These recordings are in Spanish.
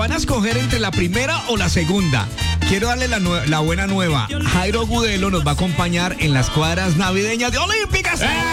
Van a escoger entre la primera o la segunda. Quiero darle la buena nueva. Jairo Gudelo nos va a acompañar en las cuadras navideñas de Olímpicas. Ahí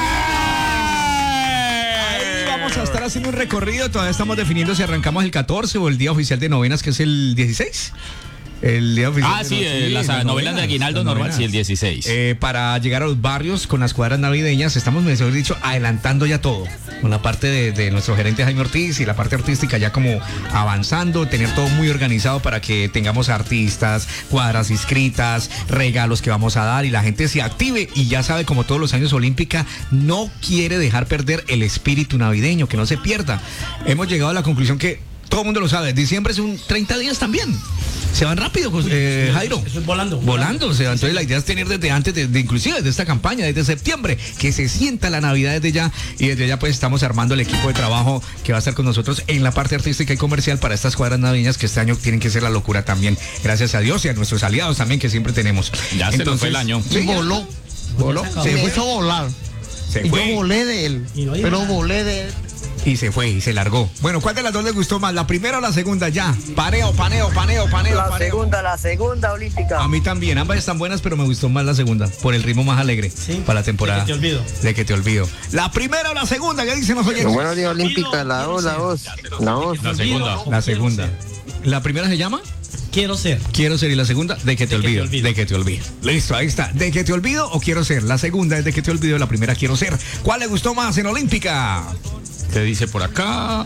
vamos a estar haciendo un recorrido. Todavía estamos definiendo si arrancamos el 14 o el día oficial de novenas, que es el 16. El día oficial. Las novelas de Aguinaldo normal, sí, el 16. Para llegar a los barrios con las cuadras navideñas, estamos, mejor dicho, adelantando ya todo. Con la parte de nuestro gerente Jaime Ortiz y la parte artística ya como avanzando, tener todo muy organizado para que tengamos artistas, cuadras inscritas, regalos que vamos a dar y la gente se active. Y ya sabe, como todos los años, Olímpica no quiere dejar perder el espíritu navideño, que no se pierda. Hemos llegado a la conclusión que todo el mundo lo sabe, diciembre es un 30 días también. Se van rápido, Jairo. Eso es volando. Volando. Entonces la idea es tener desde antes, inclusive desde esta campaña, desde septiembre, que se sienta la Navidad desde ya. Y desde ya pues estamos armando el equipo de trabajo que va a estar con nosotros en la parte artística y comercial para estas cuadras navideñas que este año tienen que ser la locura también. Gracias a Dios y a nuestros aliados también que siempre tenemos. Ya se nos fue el año. Sí, voló. Se puso a volar. Se fue. Yo volé de él. Volé de él. Y se fue y se largó. Bueno, ¿cuál de las dos le gustó más? ¿La primera o la segunda? Ya. Paneo. La segunda olímpica. A mí también. Ambas están buenas, pero me gustó más la segunda. Por el ritmo más alegre. Sí. Para la temporada. De que te olvido. ¿La primera o la segunda? ¿Qué dicen los oyentes? Buenos días, olímpica. La dos. La segunda. La segunda. ¿La primera se llama? Quiero ser. Y la segunda, de que te olvido. De que te olvido. Listo, ahí está. ¿De que te olvido o quiero ser? La segunda es de que te olvido, la primera quiero ser. ¿Cuál le gustó más en Olímpica? ¿Qué dice por acá?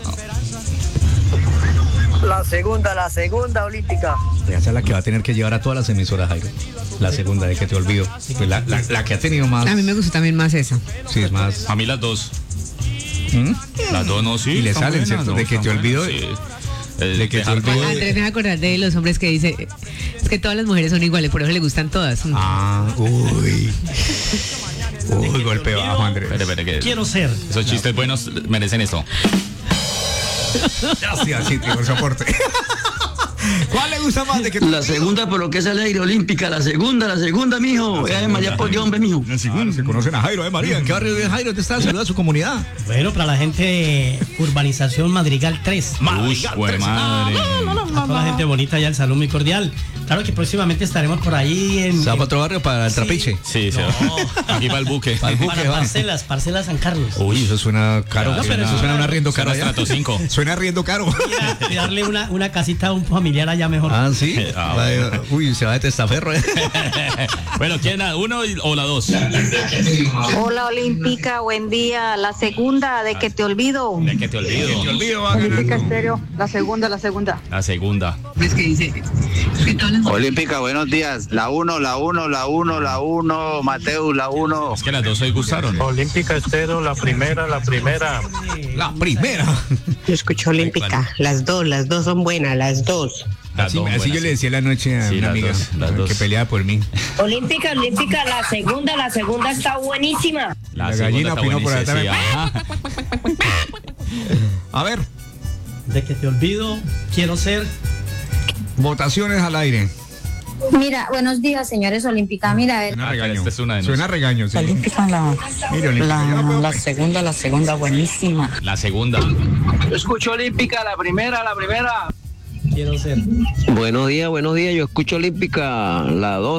La segunda olímpica. Esa es la que va a tener que llevar a todas las emisoras, Jairo. La segunda, de que te olvido. Pues la que ha tenido más. A mí me gusta también más esa. Sí, es más. A mí las dos. Las dos no, sí. Y le salen, ¿cierto? No, de que te olvido. Sí. De que te olvido. Andrés me va a acordar de los hombres que dice, es que todas las mujeres son iguales, por eso le gustan todas. Golpe bajo, Andrés. Espere, Quiero ser. Esos chistes buenos merecen esto. Gracias, sí, por soporte. ¿Cuál le gusta más de que La segunda, por lo que es el aire olímpica, la segunda, mijo. María por Dios, hombre, mijo. Se conocen a Jairo, María. ¿En qué barrio vive Jairo? ¿Dónde está? Saluda a su comunidad. Bueno, para la gente de Urbanización Madrigal 3. Madre. A toda la gente bonita allá, el saludo muy cordial. Claro que próximamente estaremos por ahí en... ¿Se va para otro barrio, para el Trapiche? Sí, se va. Aquí va el buque. Para Parcelas San Carlos. Uy, eso suena caro. No, pero eso suena a un arriendo caro. Suena Estrato 5. Suena arriendo caro. Y darle una casita a un familiar allá mejor. Ah, sí. Uy, se va de testaferro. Bueno, ¿quién? ¿Uno o la dos? Hola, Olímpica, buen día. La segunda, de que te olvido. De que te olvido. Olímpica Estéreo, la segunda. La segunda. Es que dice, Olímpica, buenos días. La uno, Mateus, la uno. Es que las dos hoy gustaron. Olímpica Estéreo, la primera. La primera. Yo escucho Olímpica, las dos son buenas, las dos. Así yo le decía la noche a una amiga que peleaba por mí. Olímpica, la segunda está buenísima. La gallina opinó por atrás. A ver. De que te olvido, quiero ser. Votaciones al aire. Mira, buenos días, señores Olímpica. Mira, a ver. Suena regaño. Sí. Olímpica, la segunda, buenísima. La segunda. Yo escucho olímpica, la primera. Quiero ser. Buenos días, yo escucho olímpica, la dos.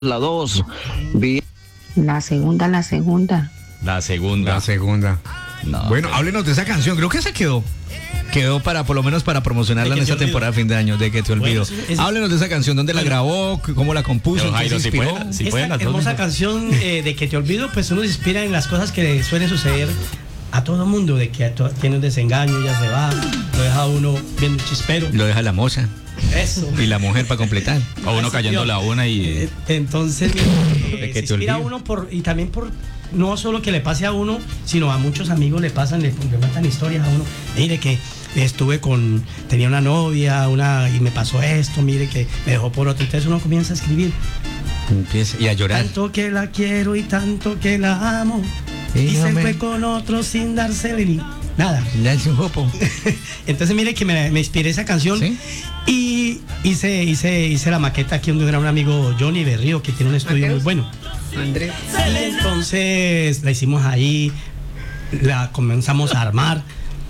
La segunda. La segunda. No, bueno, háblenos de esa canción. Creo que se quedó para, por lo menos para promocionarla en esta temporada de fin de año, de que te olvido. Háblenos de esa canción, ¿dónde la grabó? ¿Cómo la compuso? Jairo, si pueden, esta hermosa canción de que te olvido, pues uno se inspira en las cosas que suelen suceder a todo mundo, de que tiene un desengaño, ya se va, lo deja uno viendo un chispero. Lo deja la moza. Eso. Y la mujer para completar. A uno cayendo la una y... Entonces, de que se inspira a uno y también por... No solo que le pase a uno, sino a muchos amigos le cuentan historias a uno. Mire que tenía una novia, y me pasó esto, mire que me dejó por otro. Entonces uno comienza a escribir. Y a llorar. Tanto que la quiero y tanto que la amo. Y se fue con otro sin dársele ni nada. Entonces mire que me inspiré esa canción. ¿Sí? Y hice la maqueta aquí donde era un amigo Johnny Berrío, que tiene un estudio muy bueno. Andrés. Y entonces la hicimos ahí, la comenzamos a armar.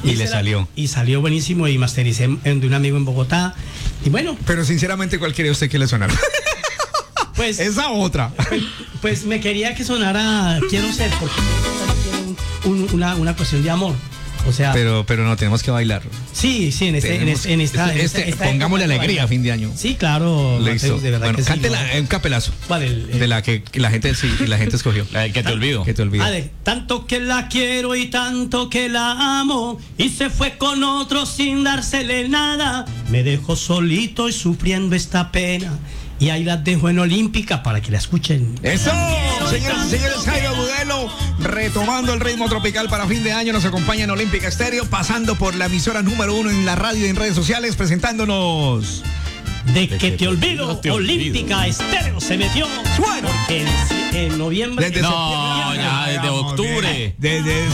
Y le salió. Y salió buenísimo y mastericé de un amigo en Bogotá. Y bueno. Pero sinceramente, ¿cuál quería usted que le sonara? Pues esa otra. Pues me quería que sonara Quiero Ser, porque tiene una cuestión de amor. O sea, pero no, tenemos que bailar. Sí, en esta pongámosle alegría a fin de año. Sí, claro. Listo. De verdad, bueno, que cántela sí, un capelazo. ¿Cuál? De la que la gente escogió. La de Que te olvido. Que te olvido. Tanto que la quiero y tanto que la amo, y se fue con otro sin dársele nada. Me dejó solito y sufriendo esta pena. Y ahí las dejo en Olímpica para que la escuchen. ¡Eso! Señoras y señores, Jairo Agudelo, retomando el ritmo tropical para fin de año, nos acompaña en Olímpica Estéreo, pasando por la emisora número 1 en la radio y en redes sociales, presentándonos... De que te olvido, Olímpica Estéreo se metió. Bueno. Porque en noviembre... Desde octubre. Desde